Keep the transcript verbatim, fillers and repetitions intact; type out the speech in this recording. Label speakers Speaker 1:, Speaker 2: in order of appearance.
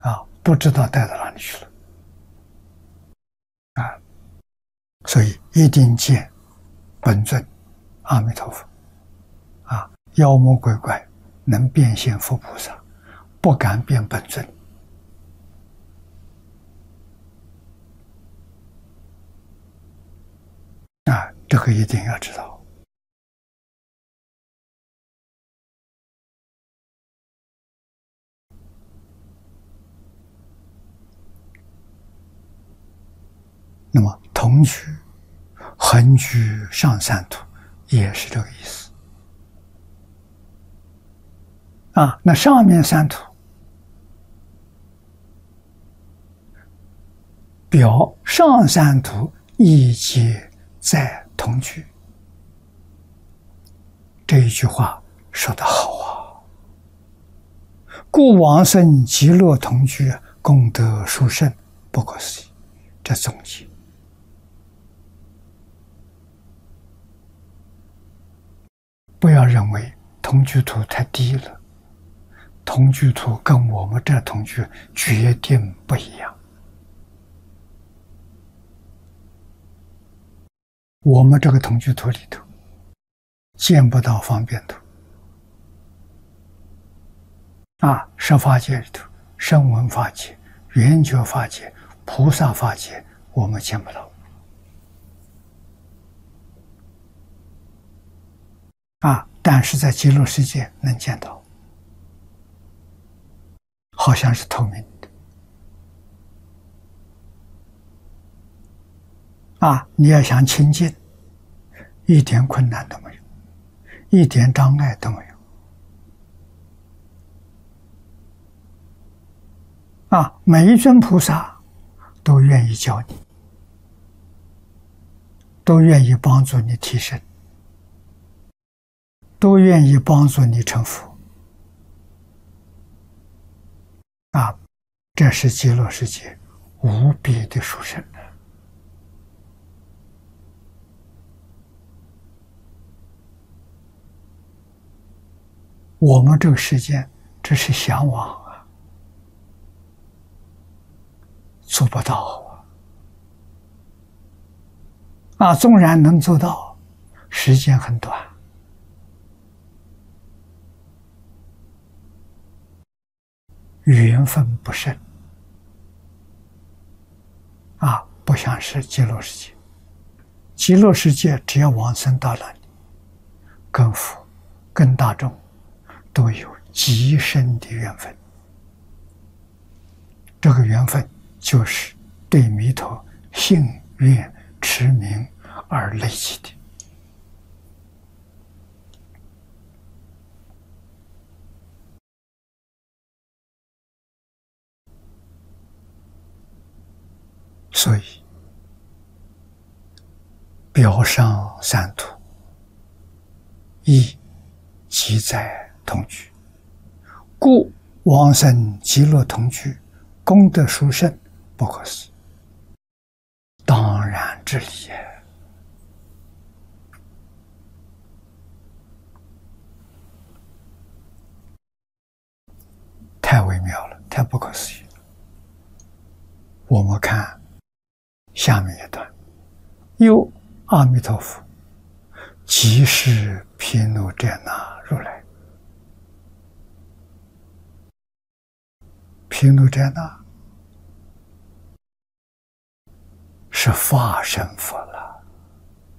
Speaker 1: 啊，不知道带到哪里去了啊！所以一定见本尊阿弥陀佛啊！妖魔鬼怪能变现佛菩萨，不敢变本尊啊！这个一定要知道。那么同居、横居上三途也是这个意思啊。那上面三途表上三途亦皆在同居，这一句话说得好啊！故往生极乐同居，功德殊胜，不可思议。这总结。不要认为同居土太低了，同居土跟我们这同居决定不一样。我们这个同居土里头见不到方便土啊，十法界里头，声闻法界、缘觉法界、菩萨法界，我们见不到。啊，但是在极乐世界能见到，好像是透明的。啊，你要想亲近，一点困难都没有，一点障碍都没有。啊，每一尊菩萨都愿意教你，都愿意帮助你提升，都愿意帮助你成佛。啊，这是极乐世界无比的殊胜。我们这个世界只是向往啊，做不到啊！啊，纵然能做到，时间很短。缘分不深啊，不像是极乐世界。极乐世界只要往生到那里，跟佛、跟大众都有极深的缘分。这个缘分就是对弥陀信愿持名而累积的。所以表上三途亦即在同居，故往生极乐同居，功德殊胜，不可思议。当然之理也。太微妙了，太不可思议了。我们看下面一段，又阿弥陀佛，即是毗卢遮那如来。毗卢遮那是化身佛